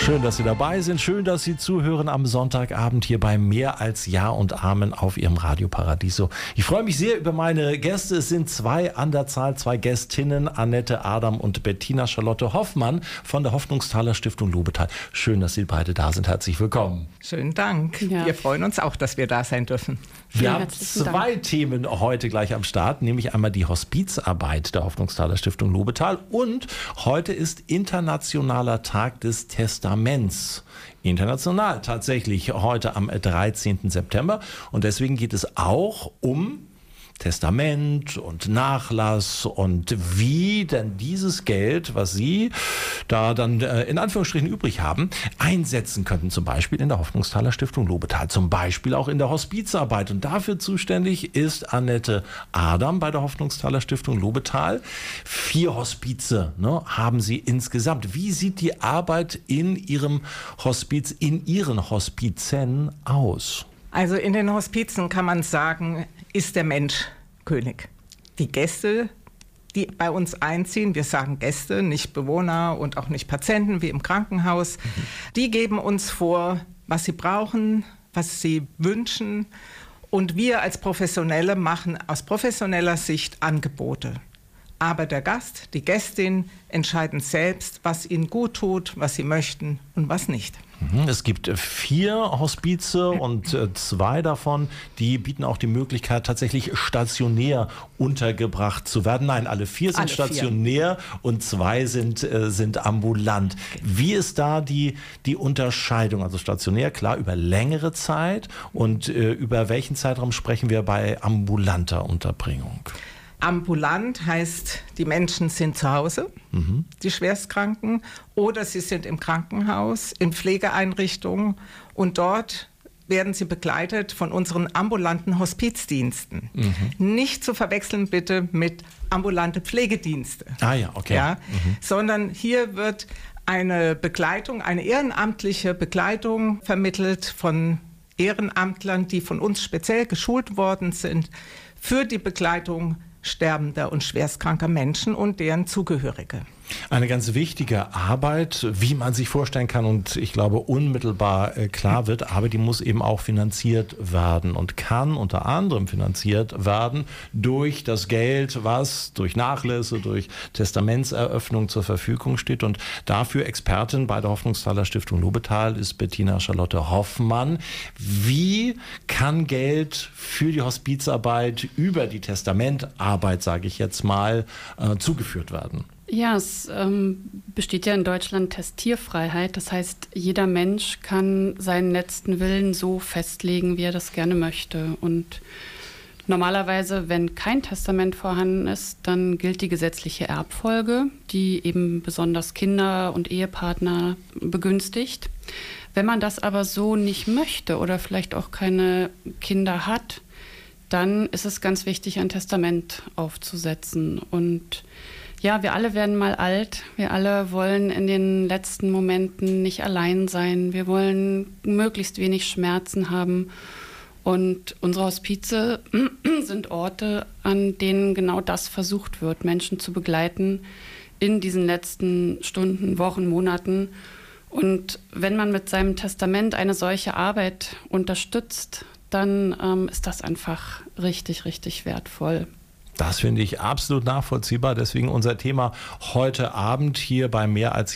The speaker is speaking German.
Schön, dass Sie dabei sind. Schön, dass Sie zuhören am Sonntagabend hier bei Mehr als Ja und Amen auf Ihrem Radio Paradiso. Ich freue mich sehr über meine Gäste. Es sind zwei an der Zahl, zwei Gästinnen, Annette Adam und Bettina Charlotte Hoffmann von der Hoffnungsthaler Stiftung Lobetal. Schön, dass Sie beide da sind. Herzlich willkommen. Schönen Dank. Ja. Wir freuen uns auch, dass wir da sein dürfen. Wir haben zwei Themen heute gleich am Start, nämlich einmal die Hospizarbeit der Hoffnungsthaler Stiftung Lobetal und heute ist Internationaler Tag des Testaments. International tatsächlich heute am 13. September und deswegen geht es auch um Testament und Nachlass und wie denn dieses Geld, was Sie da dann in Anführungsstrichen übrig haben, einsetzen könnten, zum Beispiel in der Hoffnungsthaler Stiftung Lobetal, zum Beispiel auch in der Hospizarbeit. Und dafür zuständig ist Annette Adam bei der Hoffnungsthaler Stiftung Lobetal. 4 Hospize haben Sie insgesamt. Wie sieht die Arbeit in Ihrem Hospiz, in Ihren Hospizen aus? Also in den Hospizen kann man sagen, ist der Mensch König. Die Gäste, die bei uns einziehen, wir sagen Gäste, nicht Bewohner und auch nicht Patienten wie im Krankenhaus, die geben uns vor, was sie brauchen, was sie wünschen und wir als Professionelle machen aus professioneller Sicht Angebote. Aber der Gast, die Gästin entscheiden selbst, was ihnen gut tut, was sie möchten und was nicht. Es gibt 4 Hospize und 2 davon, die bieten auch die Möglichkeit, tatsächlich stationär untergebracht zu werden. Nein, alle 4 sind stationär und 2 sind ambulant. Wie ist da die Unterscheidung? Also stationär, klar, über längere Zeit und über welchen Zeitraum sprechen wir bei ambulanter Unterbringung? Ambulant heißt, die Menschen sind zu Hause, die Schwerstkranken, oder sie sind im Krankenhaus, in Pflegeeinrichtungen und dort werden sie begleitet von unseren ambulanten Hospizdiensten. Nicht zu verwechseln bitte mit ambulante Pflegedienste. Ah ja, okay. Ja, sondern hier wird eine Begleitung, eine ehrenamtliche Begleitung vermittelt von Ehrenamtlern, die von uns speziell geschult worden sind für die Begleitung sterbender und schwerstkranker Menschen und deren Zugehörige. Eine ganz wichtige Arbeit, wie man sich vorstellen kann und ich glaube unmittelbar klar wird, aber die muss eben auch finanziert werden und kann unter anderem finanziert werden durch das Geld, was durch Nachlässe, durch Testamentseröffnung zur Verfügung steht. Und dafür Expertin bei der Hoffnungsthaler Stiftung Lobetal ist Bettina Charlotte Hoffmann. Wie kann Geld für die Hospizarbeit über die Testamentarbeit, sage ich jetzt mal, zugeführt werden? Ja, es besteht ja in Deutschland Testierfreiheit. Das heißt, jeder Mensch kann seinen letzten Willen so festlegen, wie er das gerne möchte. Und normalerweise, wenn kein Testament vorhanden ist, dann gilt die gesetzliche Erbfolge, die eben besonders Kinder und Ehepartner begünstigt. Wenn man das aber so nicht möchte oder vielleicht auch keine Kinder hat, dann ist es ganz wichtig, ein Testament aufzusetzen. Und ja, wir alle werden mal alt. Wir alle wollen in den letzten Momenten nicht allein sein. Wir wollen möglichst wenig Schmerzen haben. Und unsere Hospize sind Orte, an denen genau das versucht wird, Menschen zu begleiten in diesen letzten Stunden, Wochen, Monaten. Und wenn man mit seinem Testament eine solche Arbeit unterstützt, dann ist das einfach richtig, richtig wertvoll. Das finde ich absolut nachvollziehbar. Deswegen unser Thema heute Abend hier bei Mehr als